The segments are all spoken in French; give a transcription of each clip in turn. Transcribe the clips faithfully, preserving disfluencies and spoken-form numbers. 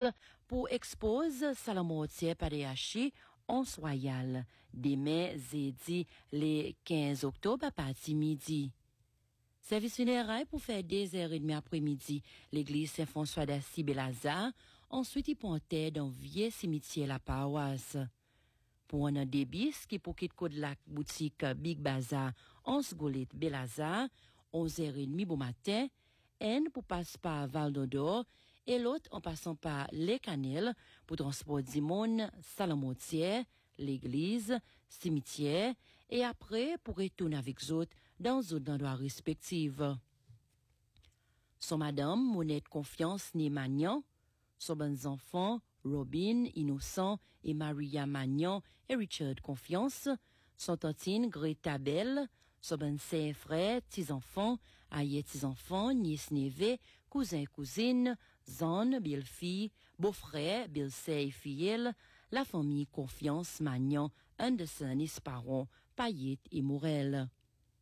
pour expose Salamortier Padeachi en Royal. Demain, jeudi, le quinze octobre, à partir midi. Service funéraire pour faire deux heures et demie après-midi, l'église Saint-François d'Assy Belazar. Ensuite, il pontait dans vieux cimetière la paroisse. Pour un débit, qui pour quitter code la boutique Big Bazaar, onze Golette Belazar, onze heures trente bon matin, un pour passer par Val d'Odor, et l'autre en passant par Les Canelles pour transport du monde, Salamortier, l'église, cimetière, et après pour retourner avec eux dans eux endroits respectifs. Son madame, Monette Confiance, né Magnan, son bons enfants, Robin, Innocent et Maria Magnan et Richard Confiance, son tantine Greta Bell, son bon sœur frère, petits-enfants, aïe petits-enfants, nièce neveu, cousin cousine, zone, belle-fille, beau-frère, belle-sœur et filleule, la famille Confiance, Magnan, Anderson, Esparon, Payette et Morel.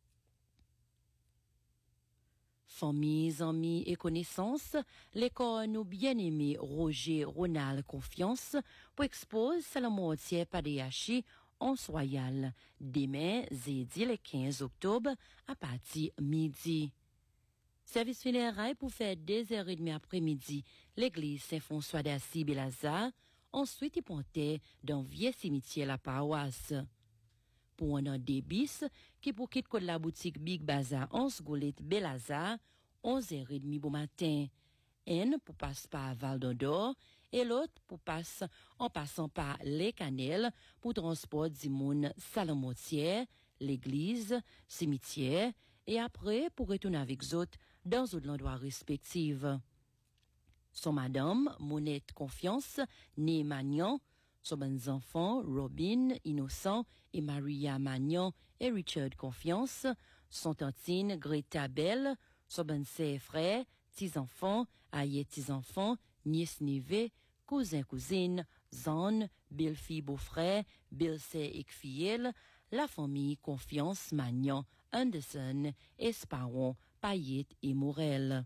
Familles, amis et connaissances, l'école nous bien-aimé Roger Ronald Confiance pour expose Salamortier Padeachi en Royal. Demain, jeudi le quinze octobre, à partir midi. Service funéraire pour faire deux heures et demie après-midi, l'église Saint-François d'Assy Belazar. Ensuite, il pontait dans vieux cimetière la paroisse. Pour un débit, qui pour quitter la boutique Big Bazaar, onze Golette Belazar, onze heures trente bon matin. Un pour passer par Val d'Odor, et l'autre pour passer en passant par Les Canelles pour transport du monde Salamortier, l'église, cimetière, et après pour retourner avec eux dans un endroit respectif. Son madame, Monette Confiance, née Magnan, son bons enfants, Robin, Innocent et Maria Magnan et Richard Confiance, son tantine Greta Bell, son bon sœur frère, petits-enfants, aïe petits-enfants, nièce neveu, cousin cousine, zone, belle-fille beau-frère, belle-sœur et filleule, la famille Confiance, Magnan, Anderson, Esparon, Payette et Morel.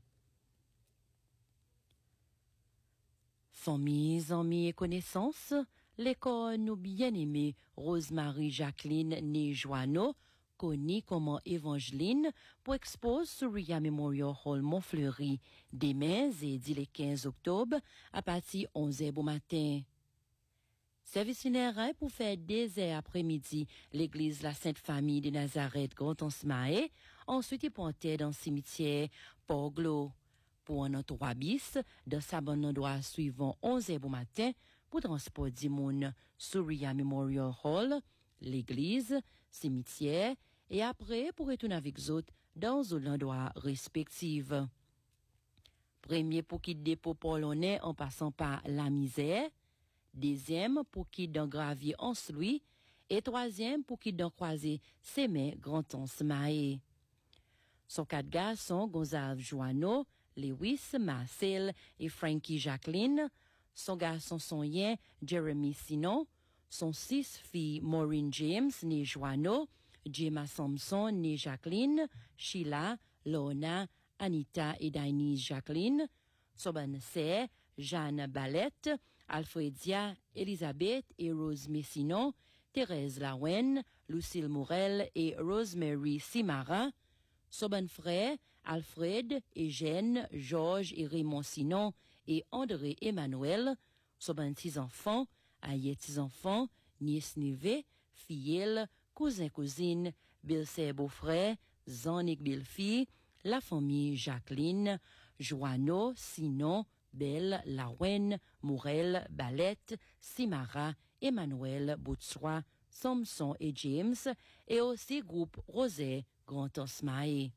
Familles, amis et connaissances, l'école nous bien-aimée Rosemary Jacqueline née Joanneau, connue comme Evangeline, pour expose sur Ria Memorial Hall Montfleury, demain, jeudi le quinze octobre, à partir onze heures bon matin. Service funéraire pour faire deux heures après-midi, l'église La Sainte Famille de Nazareth Grand-Ansmaé, ensuite il pontait dans le cimetière Port-Glo. Pour un autre trois bis, dans sa bonne endroit suivant onze heures bon matin, pour transport du monde sur Ria Memorial Hall, l'église, cimetière, et après pour retourner avec eux dans un endroit respectif. Premier pour quitter dépôt polonais en passant par la misère, deuxième pour quitter dans gravier en sluy, et troisième pour quitter dans croisé Sémé Grand-Ansmaé. Son quatre garçons, Gonzalve Joanneau, Lewis, Marcel et Frankie Jacqueline, son garçon sonien, Jeremy Sinon, son six filles, Maureen James, née Joanneau, Gemma Thompson, née Jacqueline, Sheila, Lona, Anita et Denise Jacqueline, son bonne sœur, Jeanne Ballette, Alfredia, Elisabeth et Rose Messinon, Thérèse Lawen, Lucille Morel et Rosemary Simara, son bon frère, Alfred, Eugène, Georges et Raymond Sinon et André Emmanuel, son bon six enfants, aïe six enfants, nièce neveu, filleule, cousin cousine, belle-sœur beau-frère, Zanik belle-fille, la famille Jacqueline, Joanneau, Sinon, Belle, Lawen, Morel, Ballette, Simara, Emmanuel, Boutsois, Samson et James, et aussi groupe Rosé, Grand-Ansmaé.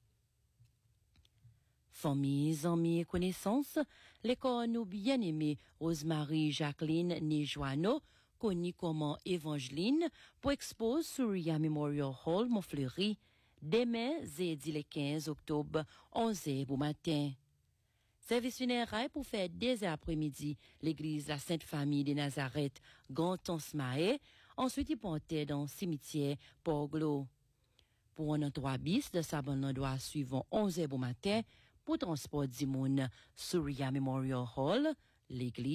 Familles, amis et connaissances, l'école nous bien-aimée Rosemary Jacqueline née Joanneau, connue comme Evangeline, pour expose sur Ria Memorial Hall Montfleury, demain, jeudi le quinze octobre, onze heures bon matin. Service funéraire pour faire deux heures après-midi, l'église La Sainte Famille de Nazareth, Grand-Ansmaé, ensuite il pontait dans le cimetière Port-Glo. Pour un trois bis de sa bonne endroit suivant onze heures bon matin, pour transport du monde sur Ria Memorial Hall, l'église